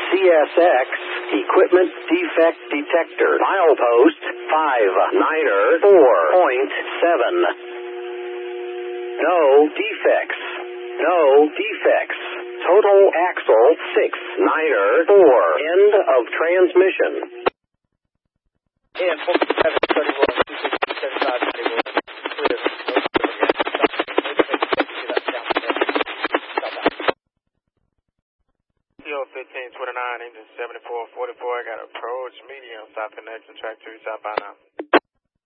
CSX Equipment Defect Detector. Milepost 59er 4.7. No defects. No defects. Total axle 69er 4. End of transmission. And 4731, 275, clear. CO 1529, engine 7444, got approach medium, south connection, track 2, southbound now.